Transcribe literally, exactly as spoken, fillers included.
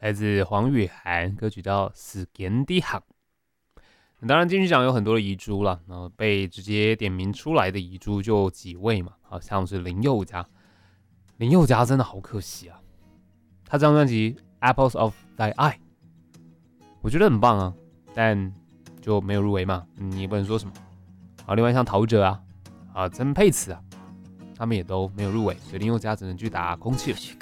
来自黄雨涵，歌曲叫《死点的行》。当然，金曲奖有很多的遗珠啦，然后被直接点名出来的遗珠就几位嘛，好像是林宥嘉。林宥嘉真的好可惜啊，他这张专辑《Apples of Thy Eye》，我觉得很棒啊，但就没有入围嘛，你也不能说什么。好，另外像陶喆啊、啊曾沛慈啊，他们也都没有入围，所以林宥嘉只能去打空气了。